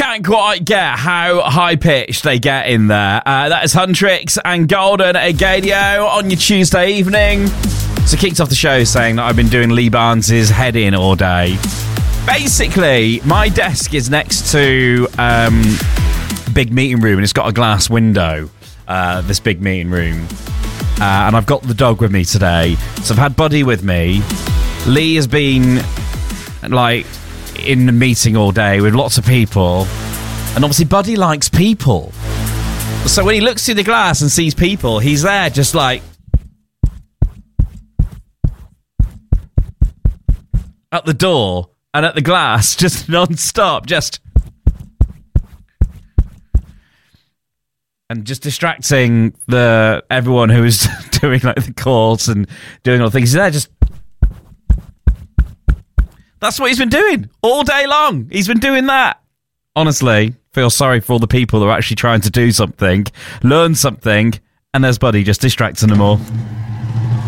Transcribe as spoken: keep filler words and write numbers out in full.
can't quite get how high-pitched they get in there. Uh, that is Huntrix and Golden Agadio on your Tuesday evening. So kicked off the show saying that I've been doing Lee Barnes's head in all day. Basically, my desk is next to um, a big meeting room, and it's got a glass window, uh, this big meeting room. Uh, and I've got the dog with me today. So I've had Buddy with me. Lee has been, like, in the meeting all day with lots of people. And obviously Buddy likes people. So when he looks through the glass and sees people, he's there just like... at the door and at the glass, just non-stop, just... and just distracting the everyone who is doing like the calls and doing all the things. He's there just... That's what he's been doing all day long. He's been doing that. Honestly, feel sorry for all the people that are actually trying to do something, learn something, and there's Buddy just distracting them all.